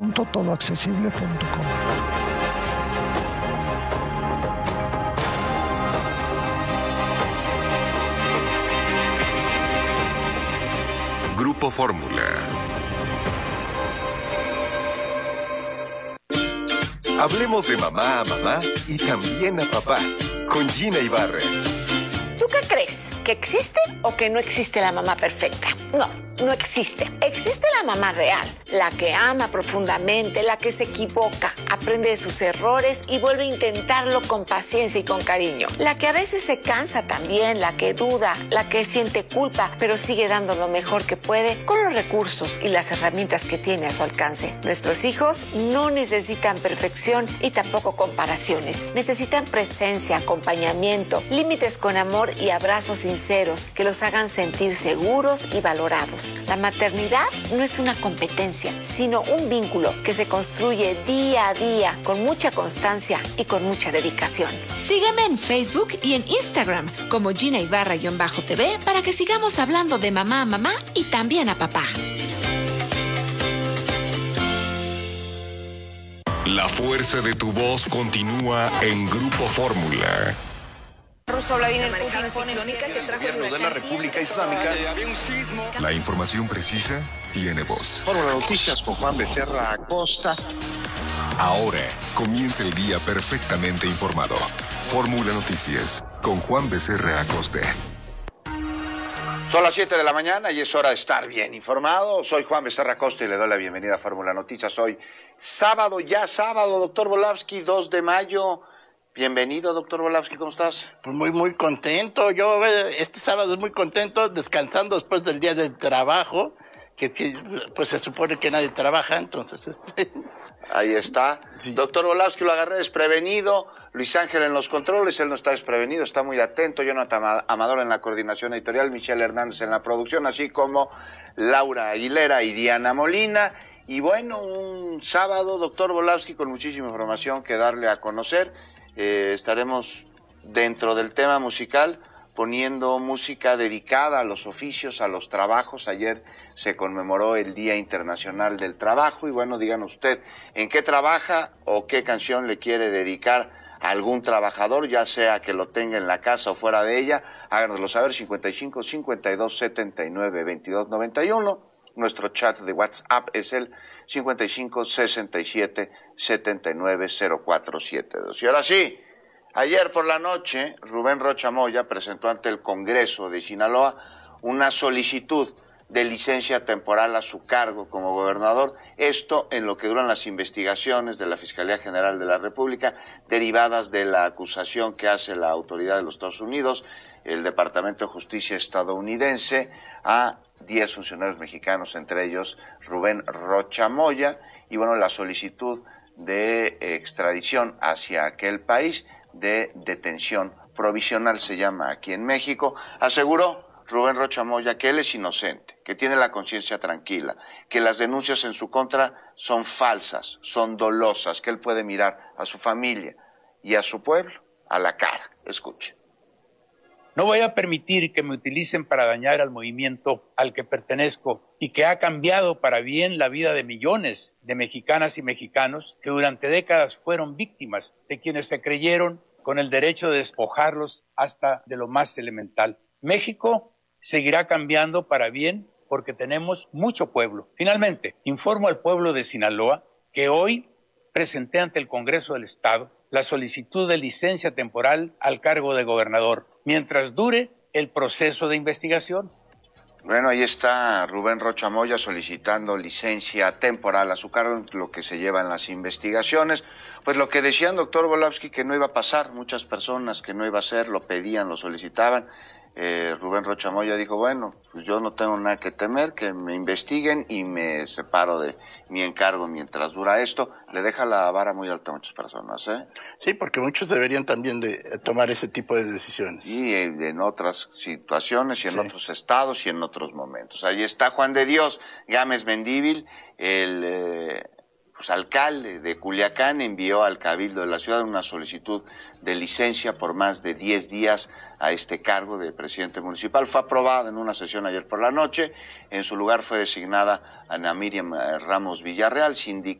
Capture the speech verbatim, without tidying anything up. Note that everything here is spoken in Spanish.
punto todo accesible punto com. Grupo Fórmula. Hablemos de mamá a mamá y también a papá, con Gina Ibarra. ¿Tú qué crees? ¿Que existe o que no existe la mamá perfecta? No, no existe. Existe la mamá real, la que ama profundamente, la que se equivoca, aprende de sus errores y vuelve a intentarlo con paciencia y con cariño. La que a veces se cansa también, la que duda, la que siente culpa, pero sigue dando lo mejor que puede con los recursos y las herramientas que tiene a su alcance. Nuestros hijos no necesitan perfección y tampoco comparaciones. Necesitan presencia, acompañamiento, límites con amor y abrazos sinceros que los hagan sentir seguros y valorados. La maternidad no es una competencia, sino un vínculo que se construye día a día con mucha constancia y con mucha dedicación. Sígueme en Facebook y en Instagram como Gina Ibarra-T V para que sigamos hablando de mamá a mamá y también a papá. La fuerza de tu voz continúa en Grupo Fórmula. Vladimir Putin pone que trajo el gobierno de la República Islámica. La información precisa tiene voz. Fórmula Noticias con Juan Becerra Acosta. Ahora comienza el día perfectamente informado. Fórmula Noticias con Juan Becerra Acosta. Son las siete de la mañana y es hora de estar bien informado. Soy Juan Becerra Acosta y le doy la bienvenida a Fórmula Noticias. Hoy, sábado, ya sábado, doctor Volavsky, dos de mayo. Bienvenido, doctor Volavsky, ¿cómo estás? Pues muy, muy contento. Yo este sábado muy contento, descansando después del día del trabajo, que, que pues se supone que nadie trabaja, entonces... este Ahí está. Sí. Doctor Volavsky, lo agarré desprevenido. Luis Ángel en los controles, él no está desprevenido, está muy atento. Jonathan Amador en la coordinación editorial, Michelle Hernández en la producción, así como Laura Aguilera y Diana Molina. Y bueno, un sábado, doctor Volavsky, con muchísima información que darle a conocer. Eh, estaremos dentro del tema musical poniendo música dedicada a los oficios, a los trabajos. Ayer se conmemoró el Día Internacional del Trabajo y bueno, díganos usted en qué trabaja o qué canción le quiere dedicar a algún trabajador, ya sea que lo tenga en la casa o fuera de ella. Háganoslo saber, cincuenta y cinco, cincuenta y dos, setenta y nueve, veintidós, noventa y uno. Nuestro chat de WhatsApp es el cincuenta y cinco, sesenta y siete, setenta y nueve, cero cuatro setenta y dos. Y ahora sí, ayer por la noche, Rubén Rocha Moya presentó ante el Congreso de Sinaloa una solicitud de licencia temporal a su cargo como gobernador, esto en lo que duran las investigaciones de la Fiscalía General de la República derivadas de la acusación que hace la autoridad de los Estados Unidos, el Departamento de Justicia estadounidense, a diez funcionarios mexicanos, entre ellos Rubén Rocha Moya, y bueno, la solicitud de extradición hacia aquel país, de detención provisional se llama aquí en México. Aseguró Rubén Rocha Moya que él es inocente, que tiene la conciencia tranquila, que las denuncias en su contra son falsas, son dolosas, que él puede mirar a su familia y a su pueblo a la cara. Escuche. No voy a permitir que me utilicen para dañar al movimiento al que pertenezco y que ha cambiado para bien la vida de millones de mexicanas y mexicanos que durante décadas fueron víctimas de quienes se creyeron con el derecho de despojarlos hasta de lo más elemental. México seguirá cambiando para bien porque tenemos mucho pueblo. Finalmente, informo al pueblo de Sinaloa que hoy presenté ante el Congreso del Estado la solicitud de licencia temporal al cargo de gobernador, mientras dure el proceso de investigación. Bueno, ahí está Rubén Rocha Moya solicitando licencia temporal a su cargo en lo que se lleva en las investigaciones. Pues lo que decían, doctor Volavsky, que no iba a pasar, muchas personas que no iba a ser, lo pedían, lo solicitaban. Eh, Rubén Rocha Moya dijo, bueno, pues yo no tengo nada que temer, que me investiguen y me separo de mi encargo mientras dura esto. Le deja la vara muy alta a muchas personas, ¿eh? Sí, porque muchos deberían también de tomar ese tipo de decisiones. Y eh, en otras situaciones y en sí. otros estados y en otros momentos. Ahí está Juan de Dios Gámez Mendívil, el... Eh, pues alcalde de Culiacán, envió al Cabildo de la ciudad una solicitud de licencia por más de diez días a este cargo de presidente municipal. Fue aprobada en una sesión ayer por la noche. En su lugar fue designada Ana Miriam Ramos Villarreal, sindical.